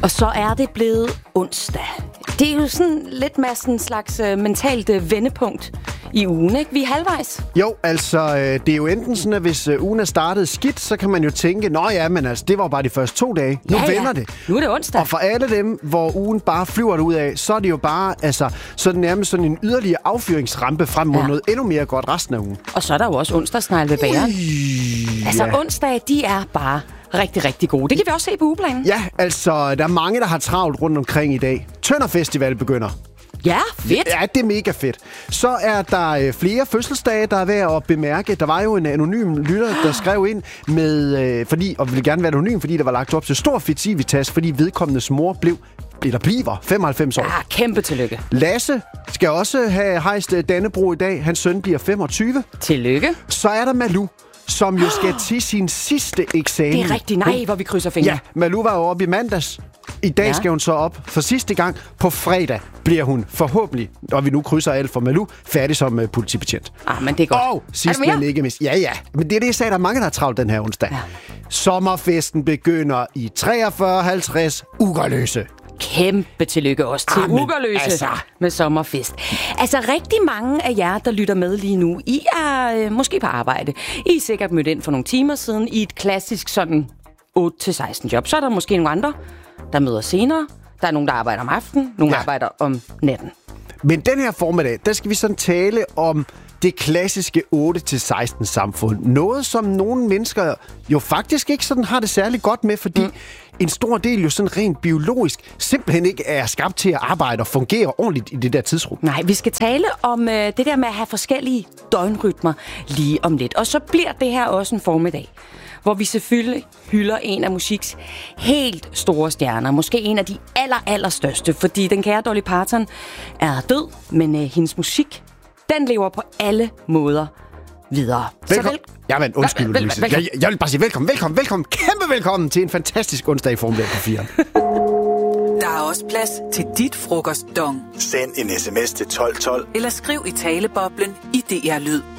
Og så er det blevet onsdag. Det er jo sådan lidt med sådan en slags mentalt vendepunkt i ugen, ikke? Vi er halvvejs. Jo, altså, det er jo enten sådan, at hvis ugen er startet skidt, så kan man jo tænke, nå ja, men altså, det var bare de første 2 dage. Nu vender det. Nu er det onsdag. Og for alle dem, hvor ugen bare flyver ud af, så er det jo bare, altså, så er det nærmest sådan en yderligere affyringsrampe frem mod noget endnu mere godt resten af ugen. Og så er der jo også onsdagsnegle ved bageren. Altså, onsdag, de er bare rigtig, rigtig gode. Det kan vi også se på ugeplanen. Ja, altså, der er mange, der har travlt rundt omkring i dag. Tønder Festival begynder. Ja, fedt. Ja, det er mega fedt. Så er der flere fødselsdage, der er værd at bemærke. Der var jo en anonym lytter, der skrev ind med, og ville gerne være anonym, fordi der var lagt op til stor festivitas, fordi vedkommendes mor bliver 95 år. Ja, kæmpe tillykke. Lasse skal også have hejst Dannebrog i dag. Hans søn bliver 25. Tillykke. Så er der Malou, som jo skal til sin sidste eksamen. Det er rigtigt. Nej, hvor vi krydser fingre. Ja, Malou var jo oppe i mandags. I dag skal hun så op for sidste gang. På fredag bliver hun forhåbentlig, og vi nu krydser alt for Malou, færdig som politibetjent. Men det er godt. Og sidst men ikke mindst. Ja. Men det er det, jeg sagde, der er mange, der har travlt den her onsdag. Ja. Sommerfesten begynder i 43:50 Ugerløse. Kæmpe tillykke også til Ugerløse med sommerfest. Altså rigtig mange af jer, der lytter med lige nu, I er måske på arbejde. I er sikkert mødt ind for nogle timer siden i et klassisk sådan 8-16 job. Så er der måske nogle andre, der møder senere. Der er nogen, der arbejder om aftenen, nogle arbejder om natten. Men den her formiddag, der skal vi sådan tale om det klassiske 8-16 samfund. Noget, som nogle mennesker jo faktisk ikke sådan har det særlig godt med, fordi en stor del jo sådan rent biologisk simpelthen ikke er skabt til at arbejde og fungere ordentligt i det der tidsrum. Nej, vi skal tale om det der med at have forskellige døgnrytmer lige om lidt. Og så bliver det her også en formiddag, hvor vi selvfølgelig hylder en af musiks helt store stjerner. Måske en af de allerstørste, fordi den kære Dolly Parton er død, men hendes musik, den lever på alle måder videre. Velkommen. Jeg vil bare sige velkommen, kæmpe velkommen til en fantastisk onsdag i formiddag på 4. Der er også plads til dit frokostdong. Send en sms til 1212. Eller skriv i taleboblen i DR Lyd.